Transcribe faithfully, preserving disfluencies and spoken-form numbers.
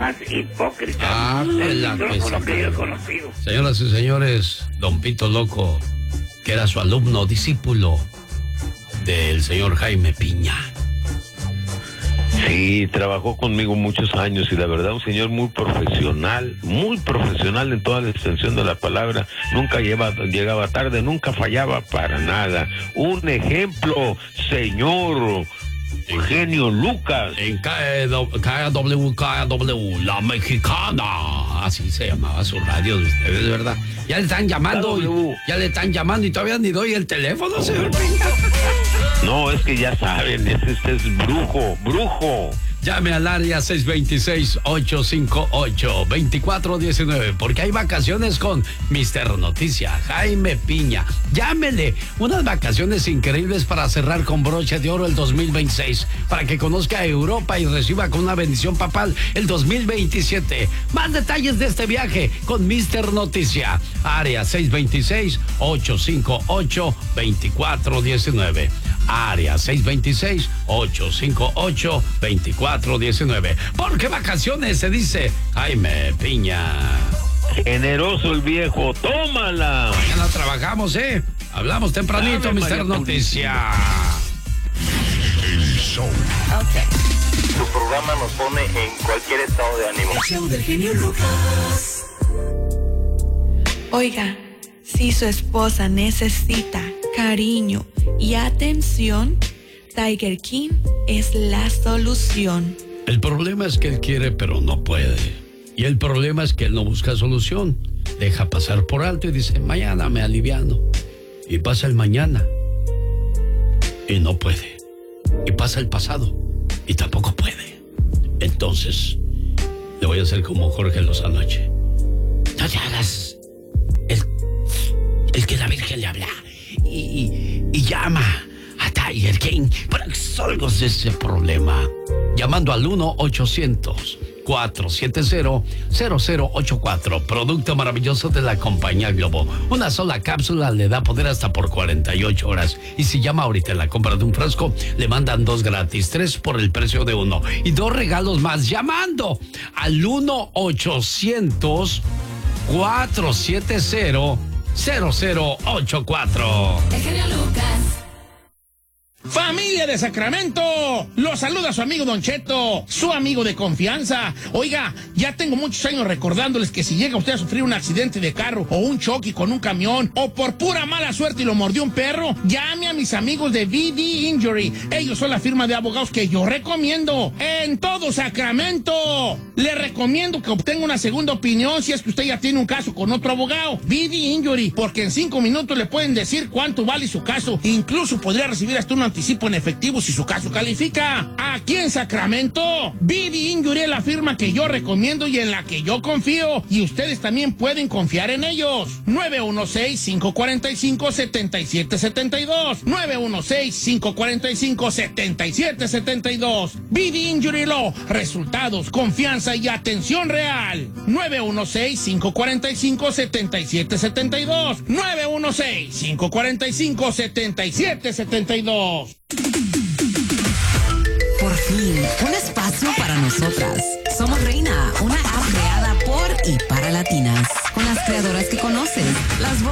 más hipócritas. Ah, la por lo que yo he conocido. Señoras y señores, don Pito Loco, que era su alumno, discípulo del señor Jaime Piña. Sí, trabajó conmigo muchos años y la verdad un señor muy profesional, muy profesional en toda la extensión de la palabra. Nunca lleva, llegaba tarde, nunca fallaba para nada. Un ejemplo, señor Eugenio Lucas. En K W K W, La Mexicana. Así se llamaba su radio de ustedes, ¿verdad? Ya le están llamando, y, ya le están llamando y todavía ni doy el teléfono, señor Piña. No, es que ya saben, este, este es brujo, brujo. Llame al área seis dos seis, ocho cinco ocho, dos cuatro uno nueve, porque hay vacaciones con mister Noticia, Jaime Piña. Llámele, unas vacaciones increíbles para cerrar con broche de oro el dos mil veintiséis, para que conozca Europa y reciba con una bendición papal el dos mil veintisiete. Más detalles de este viaje con mister Noticia, área seis dos seis, ocho cinco ocho, dos cuatro uno nueve. Área seis dos seis, ocho cinco ocho, dos cuatro uno nueve. Porque vacaciones se dice Jaime Piña. Generoso el viejo, tómala. Mañana trabajamos, ¿eh? Hablamos tempranito, mister Noticia. El show. Ok. Tu programa nos pone en cualquier estado de ánimo. El show del genio Lucas. Oiga, si su esposa necesita cariño y atención, Tiger King es la solución. El problema es que él quiere pero no puede. Y el problema es que él no busca solución. Deja pasar por alto y dice, mañana me aliviano. Y pasa el mañana y no puede. Y pasa el pasado y tampoco puede. Entonces, le voy a hacer como Jorge Lozano anoche. No te hagas el, el que la Virgen le habla. Y, y, y llama a Tiger King para que salgas de ese problema. Llamando al uno ochocientos, cuatrocientos setenta, cero cero ocho cuatro. Producto maravilloso de la compañía Globo. Una sola cápsula le da poder hasta por cuarenta y ocho horas. Y si llama ahorita en la compra de un frasco, le mandan dos gratis, tres por el precio de uno. Y dos regalos más llamando al uno ochocientos, cuatrocientos setenta, cero cero ocho cuatro. El genio Lucas. Familia de Sacramento, los saluda su amigo Don Cheto, su amigo de confianza. Oiga, ya tengo muchos años recordándoles que si llega usted a sufrir un accidente de carro o un choque con un camión o por pura mala suerte y lo mordió un perro, llame a mis amigos de V D Injury. Ellos son la firma de abogados que yo recomiendo en todo Sacramento. Le recomiendo que obtenga una segunda opinión si es que usted ya tiene un caso con otro abogado. V D Injury, porque en cinco minutos le pueden decir cuánto vale su caso. Incluso podría recibir hasta un anticipo en efectivo si su caso califica. Aquí en Sacramento, V D Injury es la firma que yo recomiendo y en la que yo confío. Y ustedes también pueden confiar en ellos. nueve uno seis, cinco cuatro cinco, siete siete siete dos. nueve uno seis, cinco cuatro cinco, siete siete siete dos. V D Injury Law. Resultados, confianza y atención real. nueve uno seis, cinco cuatro cinco, siete siete siete dos. nueve uno seis, cinco cuatro cinco, siete siete siete dos. Por fin, un espacio para nosotras. Somos Reina, una app creada por y para latinas, con las creadoras que conoces, las